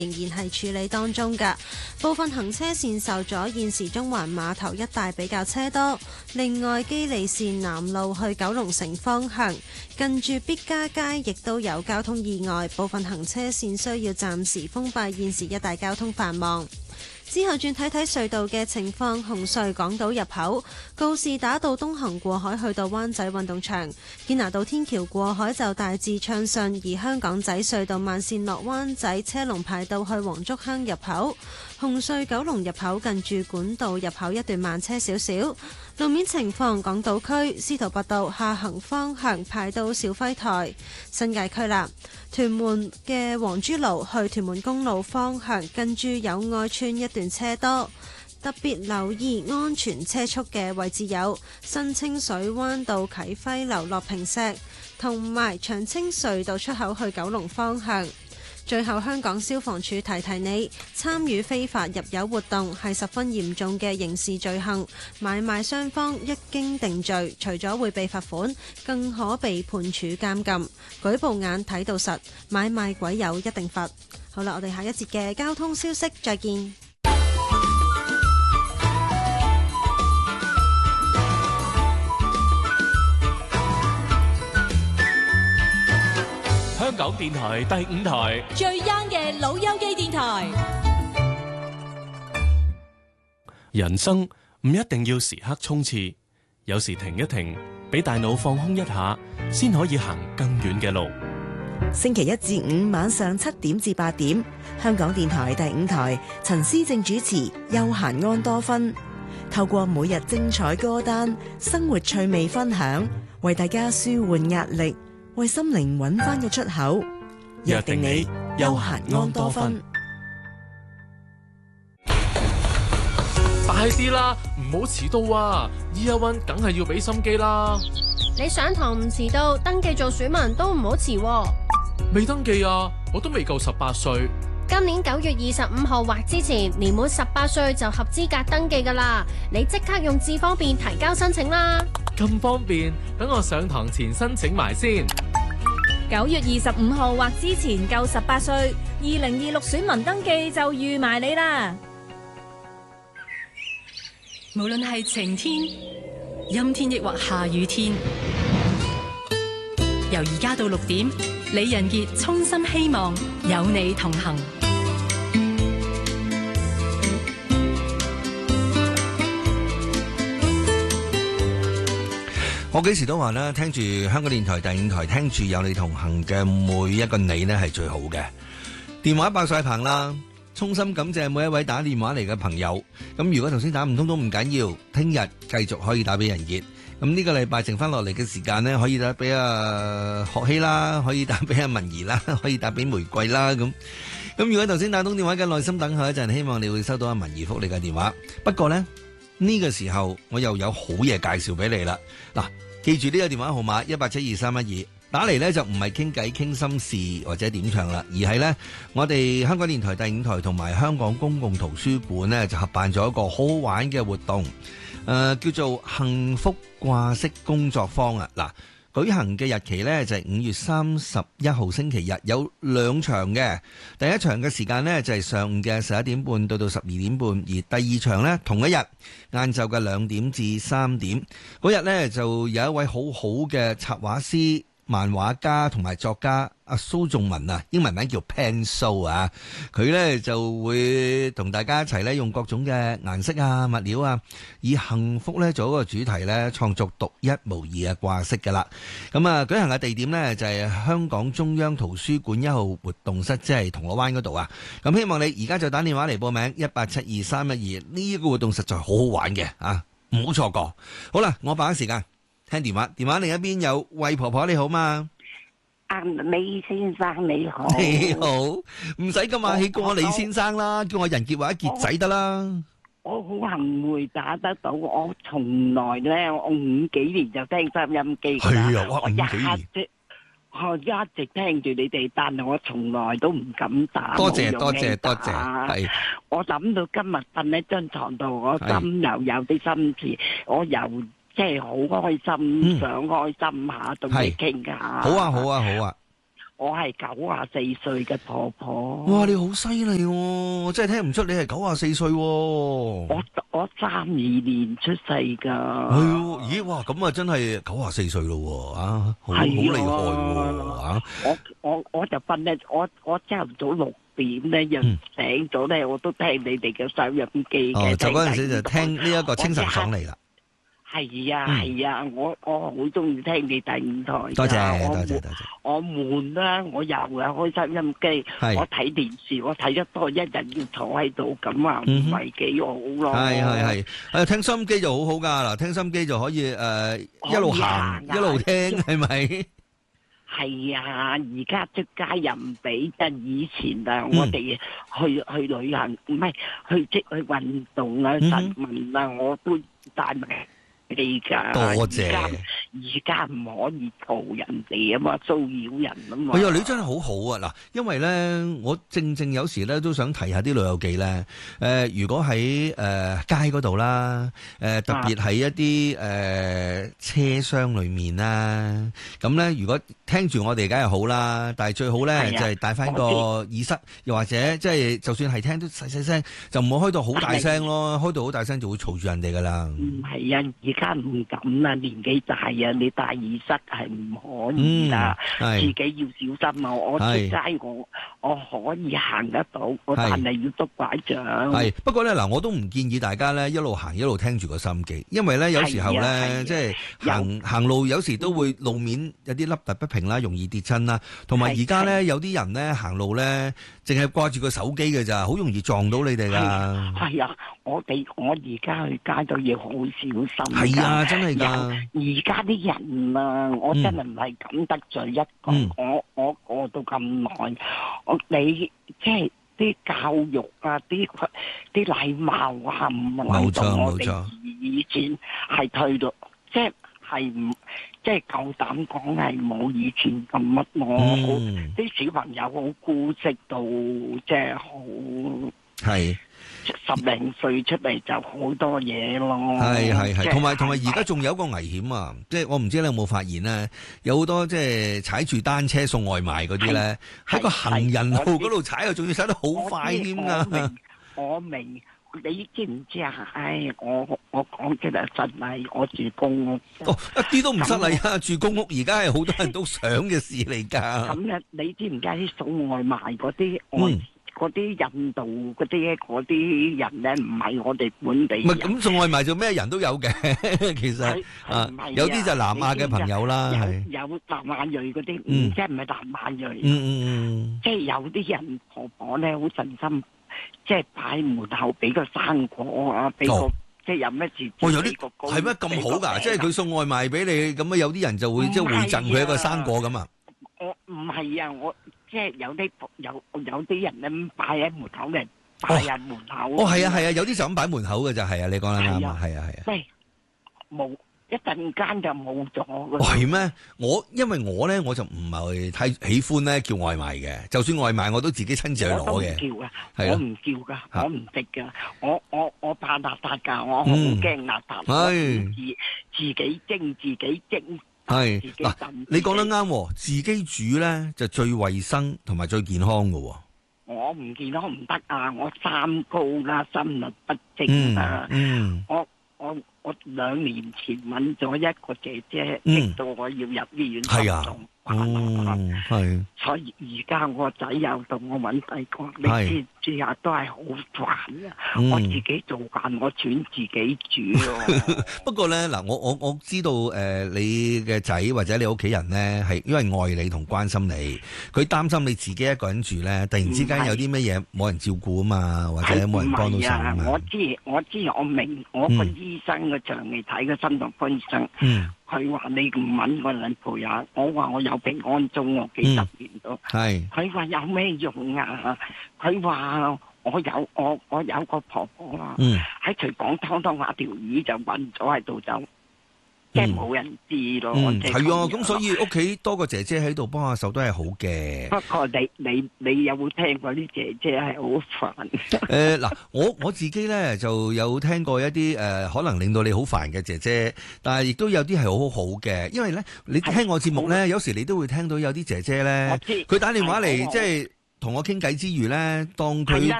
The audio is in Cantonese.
仍然係處理當中㗎，部分行車線受阻，現時中環碼頭一帶比較車多。另外，機利線南路去九龍城方向，近住必嘉街亦都有交通意外，部分行車線需要暫時封閉，現時一帶交通繁忙。之後轉睇睇隧道嘅情況，紅隧港島入口告士打道東行過海去到灣仔運動場，堅拿道天橋過海就大致暢順，而香港仔隧道慢線落灣仔車龍排到去黃竹坑入口，紅隧九龍入口近住管道入口一段慢車少少。路面情況，港島區司徒拔道下行方向排到肇輝台，新界區啦，屯門嘅黃珠路去屯門公路方向近住友愛邨一段車多，特別留意安全車速嘅位置有新清水灣道啟輝樓落坪石，同埋長青隧道出口去九龍方向。最後，香港消防處提提你，參與非法入油活動係十分嚴重嘅刑事罪行，買賣雙方一經定罪，除咗會被罰款，更可被判處監禁。舉報眼睇到實，買賣鬼友一定罰。好啦，我哋下一節嘅交通消息再見。 香港電台第5台最 young 嘅老友記電台。 人生唔一定要時刻衝刺，有時停一停，俾大腦放空一下，先可以行更遠嘅路。 星期一至五晚上7點至8點，香港電台第5台，陳思正主持《悠閒安多芬》，透過每日精彩歌單、生活趣味分享，為大家舒緩壓力，為心靈揾返個出口。約定你悠閒安多芬。 快啲啦，唔好遲到啊！Year One梗係要俾心機啦。 你上堂唔遲到，登記做選民都唔好遲喎。 未登記啊，我都未夠18歲。 今年9月25號或之前，年滿18歲就合資格登記㗎喇。你即刻用智方便提交申請啦。 咁方便，等我上堂前申請埋先。 9月25號或之前夠18歲，2026選民登記就預埋你啦。 無論係晴天、陰天抑或下雨天，由而家到6點，李仁傑衷心希望有你同行。 我幾時都話咧，聽住香港電台第5台，聽住有你同行嘅每一個你呢係最好嘅。電話爆晒棚啦！衷心感謝每一位打電話嚟嘅朋友。咁如果頭先打唔通都唔緊要，聽日繼續可以打俾仁傑。咁呢個禮拜剩翻落嚟嘅時間呢，可以打俾學希啦，可以打俾文儀啦，可以打俾玫瑰啦。咁如果頭先打通電話嘅，耐心等候一陣，希望你會收到文儀福利嘅電話。不過呢，呢個時候我又有好嘢介紹俾你啦。嗱，記住呢個電話號碼1872312。打嚟呢就唔係傾偈傾心事或者點唱啦，而係呢，我哋香港電台第5台同埋香港公共圖書館呢就合辦咗一個好好玩嘅活動，叫做幸福掛飾工作坊啊！嗱，舉行嘅日期呢就係5月31號星期日，有2場嘅。第一場嘅時間呢就係上午嘅11點半到12點半，而第二場呢同一日晏晝嘅2點至3點。嗰日呢就有一位好好嘅插畫師、漫畫家同埋作家阿蘇仲文啊，英文名叫 Pen So 啊，佢呢就會同大家一齊呢用各種嘅顏色啊、物料啊，以幸福呢做一個主題呢，創作獨一無二嘅掛飾噶啦。咁啊，舉行嘅地點呢就係香港中央圖書館1號活動室，即係銅鑼灣嗰度啊。咁希望你而家就打電話嚟報名1872312，呢個活動實在好好玩嘅啊，唔好錯過。好啦，我把握時間聽電話，電話另一邊有魏婆婆，你好嘛？ 李先生你好。 你好，唔使咁客氣，叫我李先生啦，叫我仁傑或者傑仔得啦。 我好幸會打得到，我從來咧，我5幾年就聽收音機㗎啦。 係啊，哇，5幾年。 我一直聽住你哋，但係我從來都唔敢打。 多謝多謝多謝，係。 我諗到今日瞓喺張床度，我心又有啲心事，我又即係好開心，想開心下同你傾下。 好啊好啊好啊！ 我係94歲嘅婆婆。 哇，你好犀利喎！我真係聽唔出你係94歲喎。 我32年出世㗎。 係喎，咦哇，咁啊真係94歲咯喎，啊，好厲害喎，啊！ 我就瞓咧，我朝頭早6點咧又醒咗咧，我都聽你哋嘅收音機嘅。 就嗰陣時就聽呢一個清晨爽嚟啦。 係啊，我好中意聽你第五台。 多謝。 我悶啦，我又開收音機，我睇電視，我睇得多，一日要坐喺度咁啊，唔係幾好咯。係，聽收音機就好好噶，嗱，聽收音機就可以一路行一路聽，係咪？係啊，而家出街又唔俾，即係以前啊，我哋去旅行，唔係去運動啊、晨運啊，我都帶埋。多謝。而家唔可以嘈人哋啊嘛，騷擾人啊嘛。哎呀，你真係好好啊！嗱，因為咧，我正有時咧都想提下啲老友記咧。如果喺街嗰度啦，特別喺一啲車廂裏面啦，咁咧如果聽住我哋梗係好啦，但係最好咧就係帶翻個耳塞，又或者即係就算係聽都細細聲，就唔好開到好大聲咯。開到好大聲就會嘈住人哋噶啦。唔係啊，而家唔敢啦，年紀大啊，你戴耳塞係唔可以啦，自己要小心啊！我出街我可以行得到，我但係要督拐杖。係不過咧嗱，我都唔建議大家咧一路行一路聽住個收音機，因為咧有時候咧即係行路有時都會路面有啲凹凸不平啦，容易跌親啦。同埋而家咧有啲人咧行路咧淨係掛住個手機嘅咋，好容易撞到你哋噶。係啊，我而家去街都要好小心。係啊，真係噶。而家啲人啊，我真係唔係咁得罪一個，我過到咁耐，你即係啲教育啊，啲禮貌啊，唔係同我哋以前係退到，即係夠膽講係冇以前咁乜咯。啲小朋友好姑息到，即係好係。10零歲出嚟就好多嘢咯，係，同埋而家仲有一個危險啊！即係我唔知你有冇發現咧，有好多即係踩住單車送外賣嗰啲咧，喺個行人路嗰度踩啊，仲要踩得好快添㗎！我明，你知唔知啊？我講嘅係實例，我住公屋。一啲都唔失禮啊！住公屋而家係好多人都想嘅事嚟㗎。咁咧，你知唔知啲送外賣嗰啲嗰啲印度嗰啲人咧，唔係我哋本地人。唔係咁送外賣就咩人都有嘅，其實有啲就南亞嘅朋友啦，有南亞裔嗰啲，即係唔係南亞裔。即係有啲人婆婆咧好盡心，即係擺門口俾個生果啊，俾個即係有咩事。有啲係咩咁好㗎？即係佢送外賣俾你，咁啊有啲人就會即係回贈佢一個生果咁啊。我唔係啊，我。即係有啲人咧擺喺門口嘅，擺喺門口。係啊，有啲就咁擺門口嘅就係啊，你講得啱啊，係啊。喂，冇一陣間就冇咗㗎。係咩？因為我咧我就唔係太喜歡咧叫外賣嘅，就算外賣我都自己親自去攞嘅。我唔叫㗎，我唔食㗎，我怕邋遢㗎，我好驚邋遢。自己蒸。係嗱，你講得啱，自己煮咧就最衛生同埋最健康㗎。我唔健康唔得啊！我三高啦，心律不正啊！我2年前揾咗一個姐姐，逼到我要入醫院係啊。係，所以而家我個仔又同我揾第個，你知下都係好煩啊！我自己做飯，我轉自己煮咯。不過咧，嗱，我知道你嘅仔或者你屋企人咧，係因為愛你同關心你，佢擔心你自己一個人住咧，突然之間有啲乜嘢冇人照顧啊嘛，或者冇人幫到手啊嘛。我知，我明，我個醫生個長期睇個心臟科醫生。佢話你唔揾個人陪啊，我話我有平安鐘，我幾10年都。係。佢話有咩用啊？佢話我有個婆婆啊，喺廚房湯下條魚就暈咗喺度就驚冇人知咯。 係啊，咁所以屋企多個姐姐喺度幫下手都係好嘅。 不過你有冇聽過啲姐姐係好煩？ 嗱，我自己咧就有聽過一啲可能令到你好煩嘅姐姐，但係亦都有啲係好好嘅，因為咧你聽我節目咧，有時你都會聽到有啲姐姐咧，佢打電話嚟即係同我傾偈之餘咧，當佢